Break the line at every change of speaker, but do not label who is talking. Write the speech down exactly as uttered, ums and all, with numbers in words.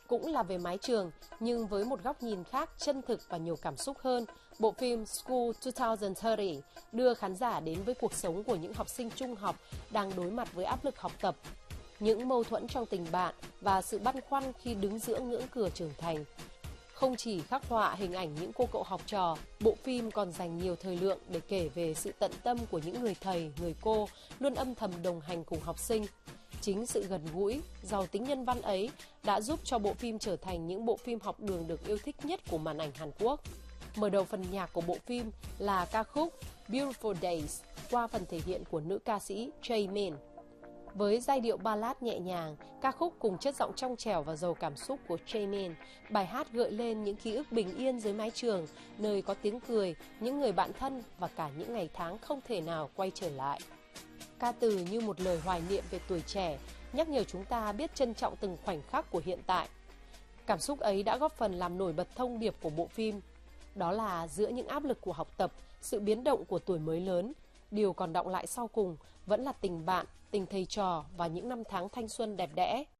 Cũng là về mái trường, nhưng với một góc nhìn khác, chân thực và nhiều cảm xúc hơn, bộ phim School hai không ba mươi đưa khán giả đến với cuộc sống của những học sinh trung học đang đối mặt với áp lực học tập, những mâu thuẫn trong tình bạn và sự băn khoăn khi đứng giữa ngưỡng cửa trưởng thành. Không chỉ khắc họa hình ảnh những cô cậu học trò, bộ phim còn dành nhiều thời lượng để kể về sự tận tâm của những người thầy, người cô luôn âm thầm đồng hành cùng học sinh. Chính sự gần gũi, giàu tính nhân văn ấy đã giúp cho bộ phim trở thành những bộ phim học đường được yêu thích nhất của màn ảnh Hàn Quốc. Mở đầu phần nhạc của bộ phim là ca khúc Beautiful Days qua phần thể hiện của nữ ca sĩ Jaemin. Với giai điệu ballad nhẹ nhàng, ca khúc cùng chất giọng trong trẻo và giàu cảm xúc của Jaemin, bài hát gợi lên những ký ức bình yên dưới mái trường, nơi có tiếng cười, những người bạn thân và cả những ngày tháng không thể nào quay trở lại. Ca từ như một lời hoài niệm về tuổi trẻ, nhắc nhở chúng ta biết trân trọng từng khoảnh khắc của hiện tại. Cảm xúc ấy đã góp phần làm nổi bật thông điệp của bộ phim. Đó là giữa những áp lực của học tập, sự biến động của tuổi mới lớn, điều còn đọng lại sau cùng vẫn là tình bạn, tình thầy trò và những năm tháng thanh xuân đẹp đẽ.